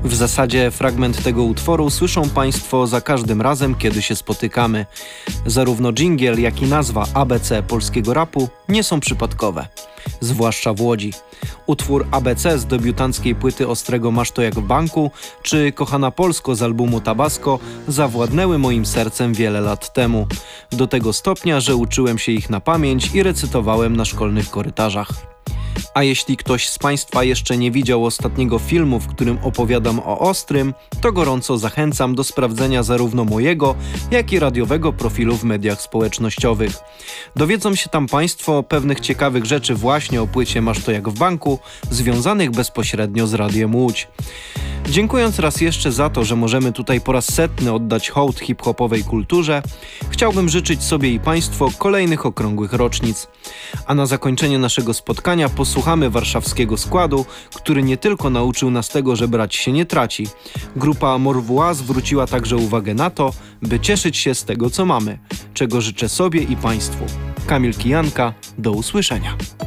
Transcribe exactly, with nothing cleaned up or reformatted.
W zasadzie fragment tego utworu słyszą Państwo za każdym razem, kiedy się spotykamy. Zarówno dżingiel, jak i nazwa A B C polskiego rapu nie są przypadkowe. Zwłaszcza w Łodzi. Utwór A B C z debiutanckiej płyty Ostrego Masz to jak w banku, czy Kochana Polsko z albumu Tabasco zawładnęły moim sercem wiele lat temu. Do tego stopnia, że uczyłem się ich na pamięć i recytowałem na szkolnych korytarzach. A jeśli ktoś z Państwa jeszcze nie widział ostatniego filmu, w którym opowiadam o Ostrym, to gorąco zachęcam do sprawdzenia zarówno mojego, jak i radiowego profilu w mediach społecznościowych. Dowiedzą się tam Państwo pewnych ciekawych rzeczy właśnie o płycie Masz to jak w banku, związanych bezpośrednio z Radiem Łódź. Dziękując raz jeszcze za to, że możemy tutaj po raz setny oddać hołd hip-hopowej kulturze, chciałbym życzyć sobie i Państwu kolejnych okrągłych rocznic. A na zakończenie naszego spotkania posłuchamy warszawskiego składu, który nie tylko nauczył nas tego, że brać się nie traci. Grupa Amorwua zwróciła także uwagę na to, by cieszyć się z tego, co mamy, czego życzę sobie i Państwu. Kamil Kijanka, do usłyszenia.